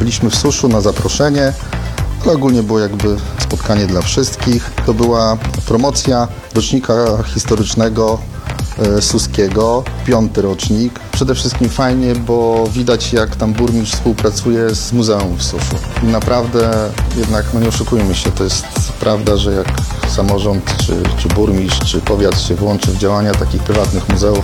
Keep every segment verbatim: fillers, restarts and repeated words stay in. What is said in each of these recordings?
Byliśmy w Suszu na zaproszenie, ale ogólnie było jakby spotkanie dla wszystkich. To była promocja rocznika historycznego e, Suskiego, piąty rocznik. Przede wszystkim fajnie, bo widać, jak tam burmistrz współpracuje z muzeum w Suszu. I naprawdę jednak, no nie oszukujmy się, to jest prawda, że jak samorząd, czy, czy burmistrz, czy powiat się włączy w działania takich prywatnych muzeów,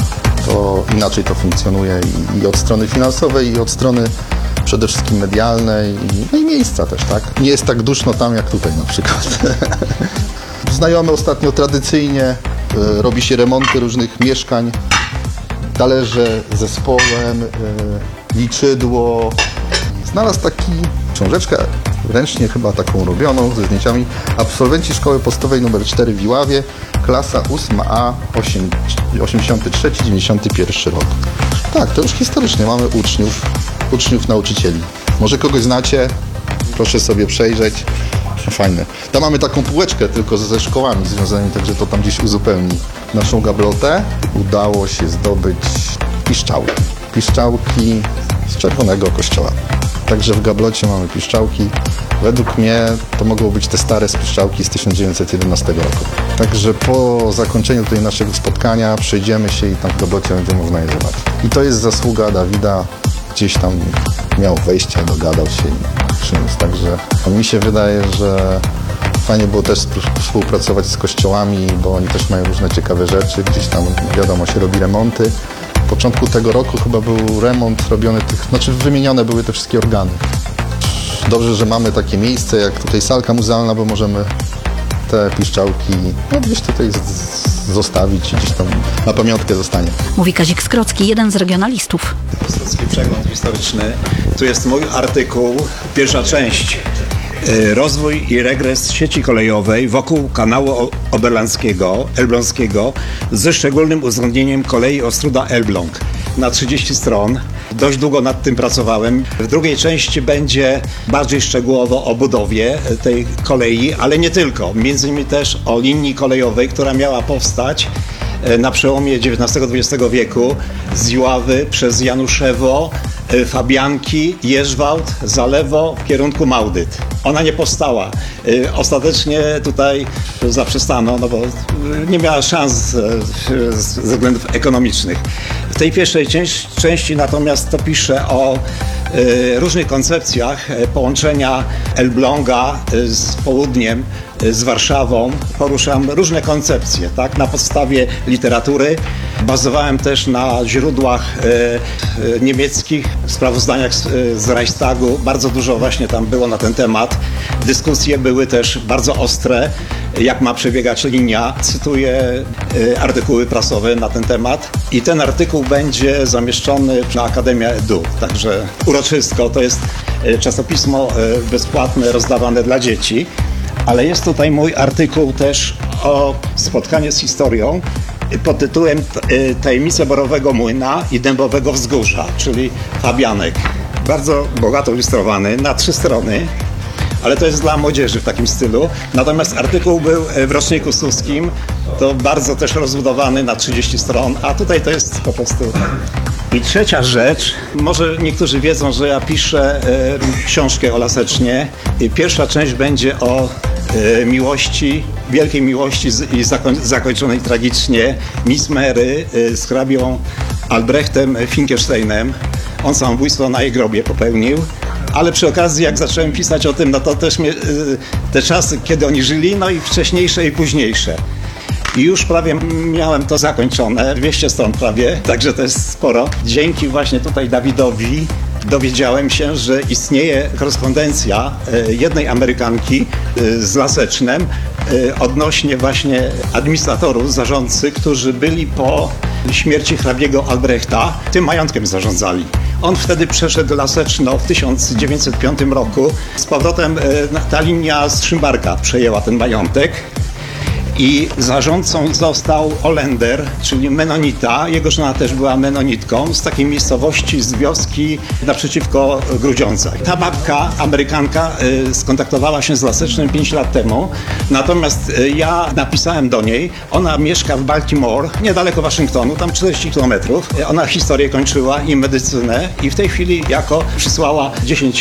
to inaczej to funkcjonuje i, i od strony finansowej, i od strony przede wszystkim medialnej, i, no i miejsca też, tak? Nie jest tak duszno tam, jak tutaj na przykład. Znajomy ostatnio tradycyjnie y, robi się remonty różnych mieszkań, talerze z zespołem, y, liczydło. Znalazł taki książeczkę, ręcznie chyba taką robioną, ze zdjęciami. Absolwenci szkoły podstawowej numer cztery w Iławie, klasa ósma A, osiemdziesiąty trzeci dziewięćdziesiąty pierwszy rok. Tak, to już historycznie mamy uczniów, uczniów, nauczycieli. Może kogoś znacie? Proszę sobie przejrzeć. No, fajne. Tam mamy taką półeczkę tylko ze szkołami związanymi, także to tam gdzieś uzupełni naszą gablotę. Udało się zdobyć piszczałki. Piszczałki z Czerwonego Kościoła. Także w gablocie mamy piszczałki. Według mnie to mogą być te stare piszczałki z tysiąc dziewięćset jedenastego roku. Także po zakończeniu tutaj naszego spotkania przejdziemy się i tam w gablocie będzie można je zobaczyć. I to jest zasługa Dawida. Gdzieś tam miał wejście, dogadał się i przyniósł. Także mi się wydaje, że fajnie było też współpracować z kościołami, bo oni też mają różne ciekawe rzeczy. Gdzieś tam, wiadomo, się robi remonty. W początku tego roku chyba był remont robiony tych, znaczy wymienione były te wszystkie organy. Dobrze, że mamy takie miejsce jak tutaj salka muzealna, bo możemy te piszczałki no, gdzieś tutaj z, z, zostawić i gdzieś tam na pamiątkę zostanie. Mówi Kazik Skrocki, jeden z regionalistów. Skrocki Przegląd Historyczny. Tu jest mój artykuł, pierwsza część. Rozwój i regres sieci kolejowej wokół kanału Oberlandzkiego, Elbląskiego ze szczególnym uwzględnieniem kolei Ostróda-Elbląg na trzydzieści stron. Dość długo nad tym pracowałem. W drugiej części będzie bardziej szczegółowo o budowie tej kolei, ale nie tylko. Między innymi też o linii kolejowej, która miała powstać na przełomie dziewiętnastego dwudziestego wieku z Iławy przez Januszewo, Fabianki, Jeżwałd, Zalewo w kierunku Małdyt. Ona nie powstała. Ostatecznie tutaj zaprzestano, no bo nie miała szans ze względów ekonomicznych. W tej pierwszej części natomiast to piszę o różnych koncepcjach połączenia Elbląga z południem, z Warszawą. Poruszam różne koncepcje, tak, na podstawie literatury. Bazowałem też na źródłach e, niemieckich, sprawozdaniach z, z Reichstagu. Bardzo dużo właśnie tam było na ten temat. Dyskusje były też bardzo ostre, jak ma przebiegać linia. Cytuję e, artykuły prasowe na ten temat. I ten artykuł będzie zamieszczony na Akademia Edu. Także uroczysko, to jest e, czasopismo e, bezpłatne, rozdawane dla dzieci. Ale jest tutaj mój artykuł też o spotkanie z historią pod tytułem Tajemnice Borowego Młyna i Dębowego Wzgórza, czyli Fabianek. Bardzo bogato ilustrowany, na trzy strony, ale to jest dla młodzieży w takim stylu. Natomiast artykuł był w roczniku suskim, to bardzo też rozbudowany na trzydzieści stron, a tutaj to jest po prostu... I trzecia rzecz, może niektórzy wiedzą, że ja piszę e, książkę o Lasecznie. Pierwsza część będzie o e, miłości, wielkiej miłości z, i zakoń, zakończonej tragicznie Miss Mary e, z hrabią Albrechtem Finkelsteinem. On samobójstwo na jej grobie popełnił. Ale przy okazji, jak zacząłem pisać o tym, no to też mnie, e, te czasy, kiedy oni żyli, no i wcześniejsze i późniejsze. I już prawie miałem to zakończone, dwieście stron prawie, także to jest sporo. Dzięki właśnie tutaj Dawidowi dowiedziałem się, że istnieje korespondencja jednej Amerykanki z Lasecznem odnośnie właśnie administratorów, zarządcy, którzy byli po śmierci hrabiego Albrechta tym majątkiem zarządzali. On wtedy przeszedł Laseczno w tysiąc dziewięćset piątym roku. Z powrotem ta linia z Szymbarka przejęła ten majątek. I zarządcą został Olender, czyli menonita. Jego żona też była menonitką z takiej miejscowości, z wioski naprzeciwko Grudziądza. Ta babka, Amerykanka, skontaktowała się z Lasecznym pięć lat temu. Natomiast ja napisałem do niej, ona mieszka w Baltimore, niedaleko Waszyngtonu, tam czterdzieści kilometrów. Ona historię kończyła i medycynę i w tej chwili jako przysłała dziesięć